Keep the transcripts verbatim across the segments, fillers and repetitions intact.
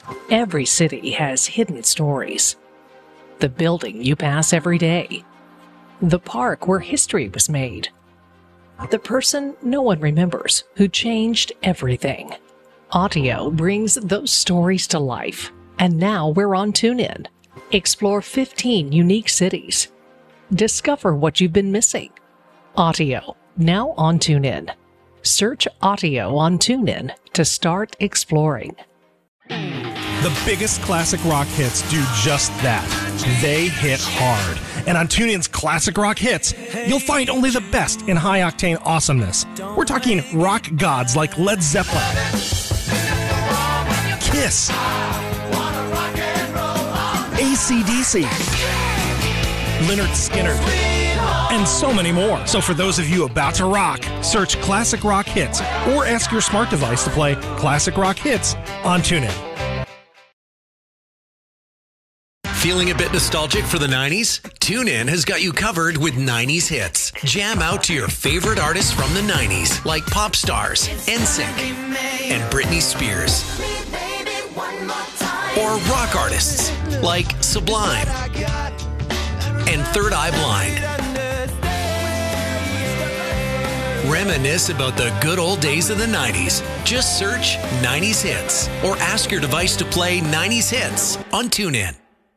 Every city has hidden stories. The building you pass every day. The park where history was made. The person no one remembers who changed everything. Audio brings those stories to life. And now we're on TuneIn. Explore fifteen unique cities. Discover what you've been missing. Audio, now on TuneIn. Search Audio on TuneIn to start exploring. The biggest classic rock hits do just that. They hit hard. And on TuneIn's Classic Rock Hits, you'll find only the best in high-octane awesomeness. We're talking rock gods like Led Zeppelin, Kiss, A C D C, Lynyrd Skynyrd, and so many more. So for those of you about to rock, search Classic Rock Hits or ask your smart device to play Classic Rock Hits on TuneIn. Feeling a bit nostalgic for the nineties? TuneIn has got you covered with nineties hits. Jam out to your favorite artists from the nineties, like pop stars, N Sync, and Britney Spears. Or rock artists, like Sublime and Third Eye Blind. Reminisce about the good old days of the nineties. Just search nineties hits or ask your device to play nineties hits on TuneIn.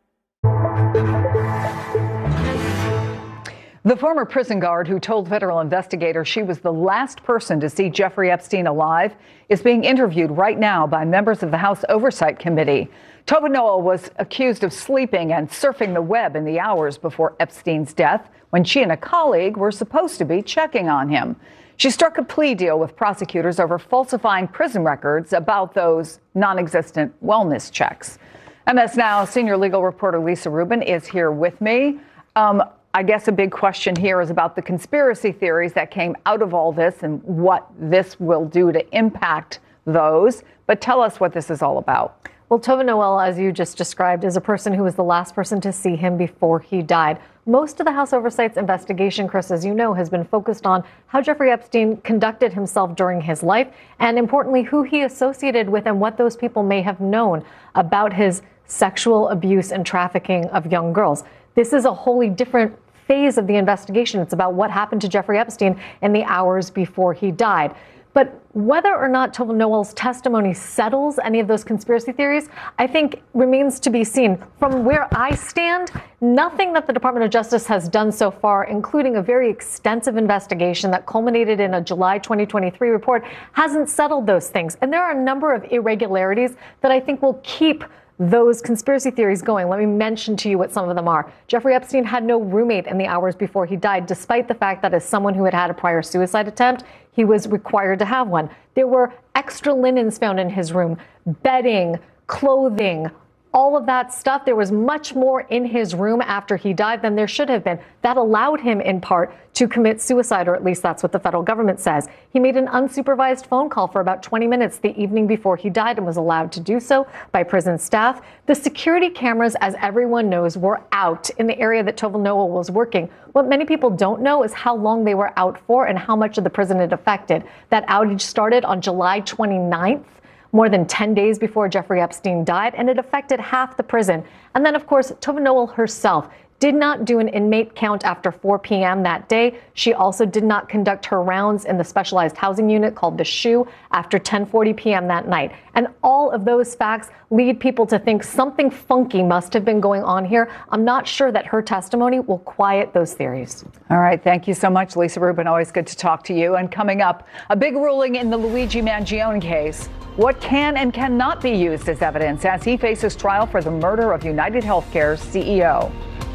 The former prison guard who told federal investigators she was the last person to see Jeffrey Epstein alive is being interviewed right now by members of the House Oversight Committee. Tova Noel was accused of sleeping and surfing the web in the hours before Epstein's death when she and a colleague were supposed to be checking on him. She struck a plea deal with prosecutors over falsifying prison records about those non-existent wellness checks. M S Now senior legal reporter Lisa Rubin is here with me. Um, I guess a big question here is about the conspiracy theories that came out of all this and what this will do to impact those. But tell us what this is all about. Well, Tova Noel, as you just described, is a person who was the last person to see him before he died. Most of the House Oversight's investigation, Chris, as you know, has been focused on how Jeffrey Epstein conducted himself during his life and, importantly, who he associated with and what those people may have known about his sexual abuse and trafficking of young girls. This is a wholly different phase of the investigation. It's about what happened to Jeffrey Epstein in the hours before he died. But whether or not Tova Noel's testimony settles any of those conspiracy theories, I think remains to be seen. From where I stand, nothing that the Department of Justice has done so far, including a very extensive investigation that culminated in a July twenty twenty-three report, hasn't settled those things. And there are a number of irregularities that I think will keep those conspiracy theories going. Let me mention to you what some of them are. Jeffrey Epstein had no roommate in the hours before he died, despite the fact that as someone who had had a prior suicide attempt, he was required to have one. There were extra linens found in his room, bedding, clothing, all of that stuff. There was much more in his room after he died than there should have been. That allowed him, in part, to commit suicide, or at least that's what the federal government says. He made an unsupervised phone call for about twenty minutes the evening before he died and was allowed to do so by prison staff. The security cameras, as everyone knows, were out in the area that Tova Noel was working. What many people don't know is how long they were out for and how much of the prison it affected. That outage started on July twenty-ninth. More than ten days before Jeffrey Epstein died, and it affected half the prison. And then, of course, Tova Noel herself did not do an inmate count after four p.m. that day. She also did not conduct her rounds in the specialized housing unit called the SHU after ten forty p.m. that night. And all of those facts lead people to think something funky must have been going on here. I'm not sure that her testimony will quiet those theories. All right. Thank you so much, Lisa Rubin. Always good to talk to you. And coming up, a big ruling in the Luigi Mangione case. What can and cannot be used as evidence as he faces trial for the murder of United Healthcare's C E O.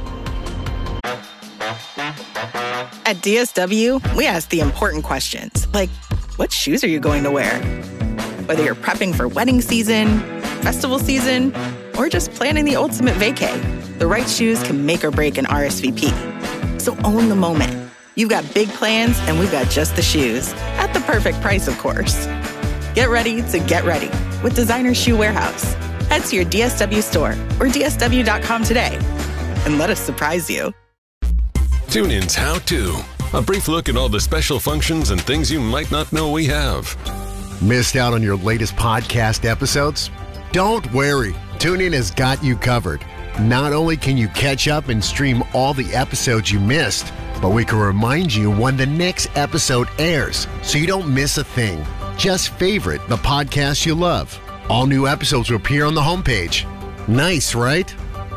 At D S W, we ask the important questions, like, what shoes are you going to wear? Whether you're prepping for wedding season, festival season, or just planning the ultimate vacay, the right shoes can make or break an R S V P. So own the moment. You've got big plans, and we've got just the shoes. At the perfect price, of course. Get ready to get ready with Designer Shoe Warehouse. Head to your D S W store or D S W dot com today and let us surprise you. TuneIn's How To. A brief look at all the special functions and things you might not know we have. Missed out on your latest podcast episodes? Don't worry, TuneIn has got you covered. Not only can you catch up and stream all the episodes you missed, but we can remind you when the next episode airs so you don't miss a thing. Just favorite the podcast you love. All new episodes will appear on the homepage. Nice, right?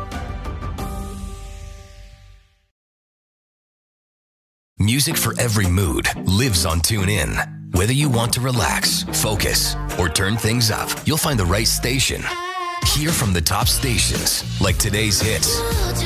Music for every mood lives on TuneIn. Whether you want to relax, focus, or turn things up, you'll find the right station. Hear from the top stations like today's hits,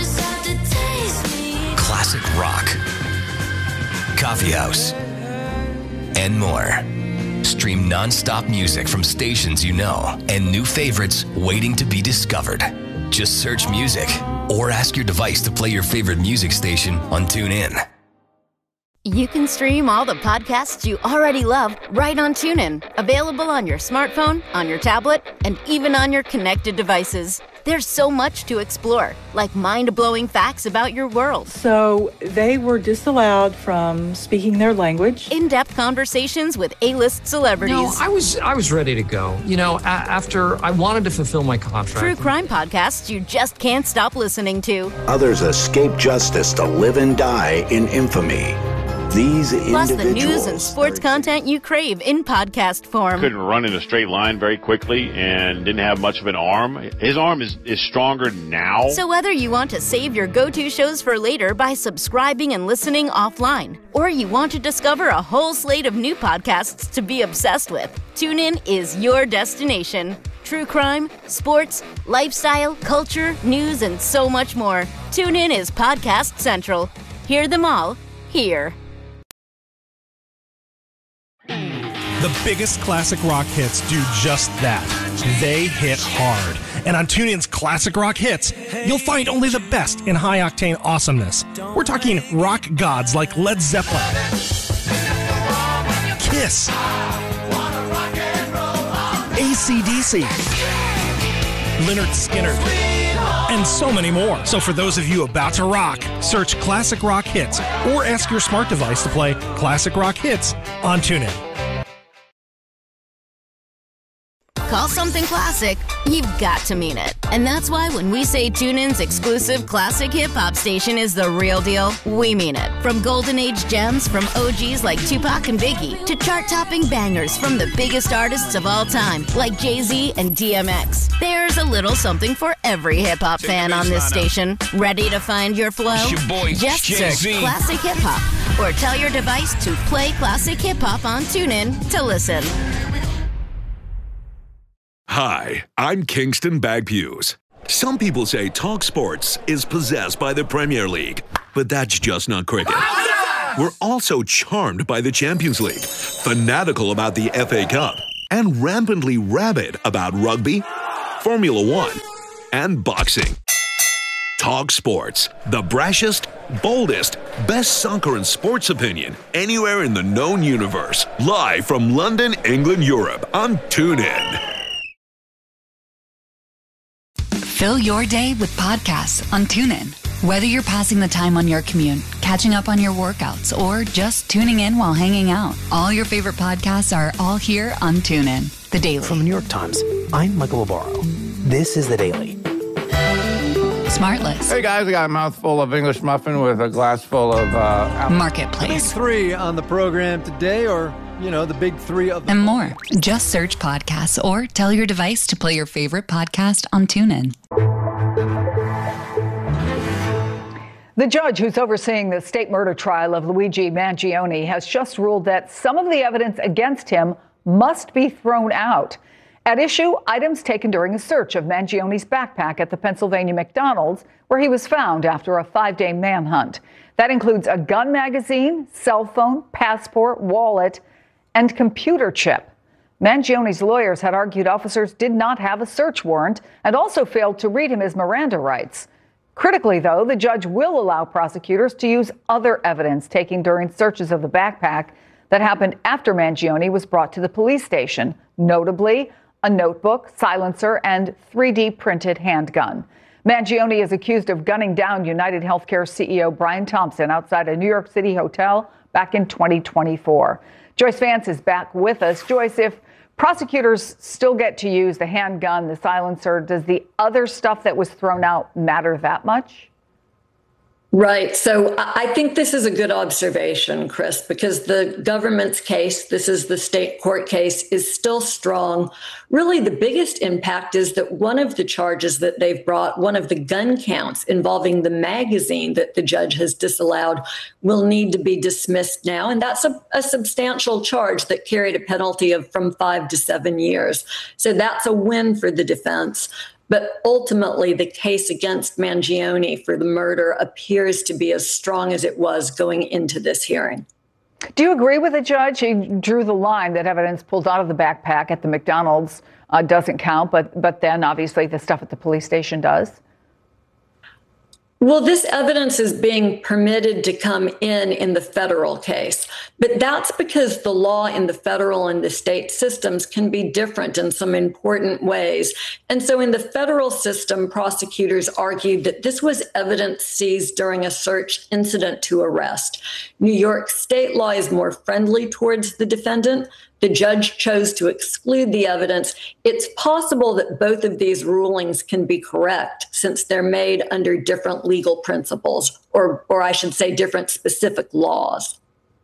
classic rock, coffee house, and more. Stream non-stop music from stations you know and new favorites waiting to be discovered. Just search music or ask your device to play your favorite music station on TuneIn. You can stream all the podcasts you already love right on TuneIn. Available on your smartphone, on your tablet, and even on your connected devices. There's so much to explore, like mind-blowing facts about your world. So they were disallowed from speaking their language. In-depth conversations with A-list celebrities. No, I was I was ready to go. You know, a- after I wanted to fulfill my contract. True crime podcasts you just can't stop listening to. Others escape justice to live and die in infamy. These Plus the individuals news and sports content you crave in podcast form. Couldn't run in a straight line very quickly and didn't have much of an arm. His arm is, is stronger now. So whether you want to save your go-to shows for later by subscribing and listening offline, or you want to discover a whole slate of new podcasts to be obsessed with, TuneIn is your destination. True crime, sports, lifestyle, culture, news, and so much more. TuneIn is Podcast Central. Hear them all here. The biggest classic rock hits do just that. They hit hard. And on TuneIn's Classic Rock Hits, you'll find only the best in high-octane awesomeness. We're talking rock gods like Led Zeppelin, Kiss, A C D C, Lynyrd Skynyrd, and so many more. So for those of you about to rock, search Classic Rock Hits or ask your smart device to play Classic Rock Hits on TuneIn. Call something classic, you've got to mean it. And that's why when we say TuneIn's exclusive classic hip-hop station is the real deal, we mean it. From golden age gems from O Gs like Tupac and Biggie, to chart-topping bangers from the biggest artists of all time, like Jay-Z and D M X. There's a little something for every hip-hop fan on this station. Ready to find your flow? It's your boy, Just Jay-Z. search Classic Hip-Hop, or tell your device to play Classic Hip-Hop on TuneIn to listen. Hi, I'm Kingston Bagpuse. Some people say Talk Sports is possessed by the Premier League, but that's just not cricket. We're also charmed by the Champions League, fanatical about the F A Cup, and rampantly rabid about rugby, Formula One, and boxing. Talk Sports, the brashest, boldest, best soccer and sports opinion anywhere in the known universe. Live from London, England, Europe on TuneIn. Fill your day with podcasts on TuneIn. Whether you're passing the time on your commute, catching up on your workouts, or just tuning in while hanging out, all your favorite podcasts are all here on TuneIn. The Daily. From the New York Times, I'm Michael Labaro. This is The Daily. Smartless. Hey guys, I got a mouthful of English muffin with a glass full of uh, apple. Marketplace. The big three on the program today, or, you know, the big three of the and more. Just search podcasts or tell your device to play your favorite podcast on TuneIn. The judge who's overseeing the state murder trial of Luigi Mangione has just ruled that some of the evidence against him must be thrown out. At issue, items taken during a search of Mangione's backpack at the Pennsylvania McDonald's, where he was found after a five-day manhunt. That includes a gun magazine, cell phone, passport, wallet, and computer chip. Mangione's lawyers had argued officers did not have a search warrant and also failed to read him his Miranda rights. Critically, though, the judge will allow prosecutors to use other evidence taken during searches of the backpack that happened after Mangione was brought to the police station, notably a notebook, silencer, and three D printed handgun. Mangione is accused of gunning down United Healthcare C E O Brian Thompson outside a New York City hotel back in twenty twenty-four. Joyce Vance is back with us. Joyce, if Prosecutors still get to use the handgun, the silencer. Does the other stuff that was thrown out matter that much? Right. So I think this is a good observation, Chris, because the government's case, this is the state court case, is still strong. Really, the biggest impact is that one of the charges that they've brought, one of the gun counts involving the magazine that the judge has disallowed, will need to be dismissed now. And that's a, a substantial charge that carried a penalty of from five to seven years. So that's a win for the defense. But ultimately, the case against Mangione for the murder appears to be as strong as it was going into this hearing. Do you agree with the judge? He drew the line that evidence pulled out of the backpack at the McDonald's uh, doesn't count, but but then obviously the stuff at the police station does. Well, this evidence is being permitted to come in in the federal case, but that's because the law in the federal and the state systems can be different in some important ways. And so in the federal system, prosecutors argued that this was evidence seized during a search incident to arrest. New York state law is more friendly towards the defendant. The judge chose to exclude the evidence. It's possible that both of these rulings can be correct since they're made under different legal principles, or, or I should say different specific laws.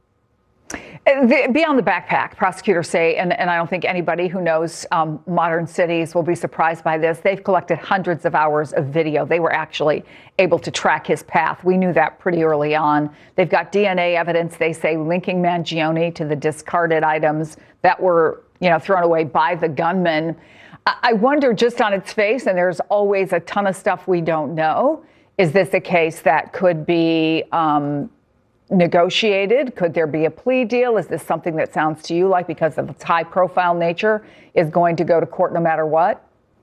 The, beyond the backpack, prosecutors say, and, and I don't think anybody who knows um, modern cities will be surprised by this, they've collected hundreds of hours of video. They were actually able to track his path. We knew that pretty early on. They've got D N A evidence, they say, linking Mangione to the discarded items that were, you know, thrown away by the gunman. I wonder, just on its face, and there's always a ton of stuff we don't know, is this a case that could be um, negotiated? Could there be a plea deal? Is this something that sounds to you like, because of its high profile nature, is going to go to court no matter what?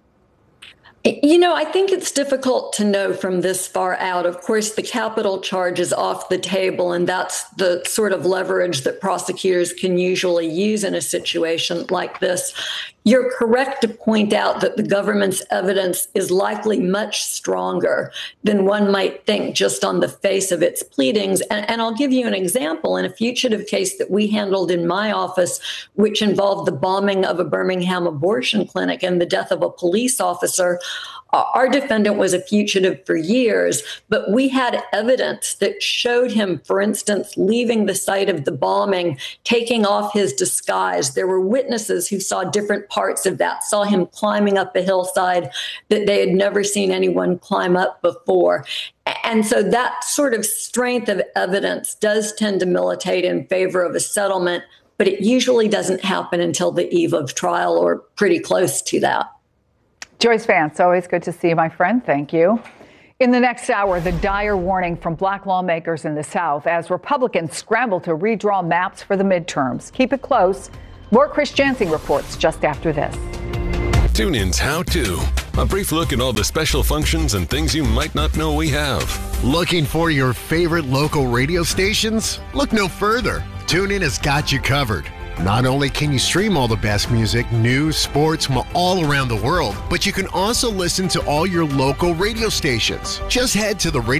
You know, I think it's difficult to know from this far out. Of course, the capital charge is off the table, and that's the sort of leverage that prosecutors can usually use in a situation like this. You're correct to point out that the government's evidence is likely much stronger than one might think just on the face of its pleadings. And, and I'll give you an example. In a fugitive case that we handled in my office, which involved the bombing of a Birmingham abortion clinic and the death of a police officer, our defendant was a fugitive for years, but we had evidence that showed him, for instance, leaving the site of the bombing, taking off his disguise. There were witnesses who saw different parts of that, saw him climbing up a hillside that they had never seen anyone climb up before. And so that sort of strength of evidence does tend to militate in favor of a settlement, but it usually doesn't happen until the eve of trial or pretty close to that. Joyce Vance, always good to see you, my friend. Thank you. In the next hour, the dire warning from black lawmakers in the South as Republicans scramble to redraw maps for the midterms. Keep it close. More Chris Jansing reports just after this. Tune in's How To. A brief look at all the special functions and things you might not know we have. Looking for your favorite local radio stations? Look no further. TuneIn has got you covered. Not only can you stream all the best music, news, sports from all around the world, but you can also listen to all your local radio stations. Just head to the radio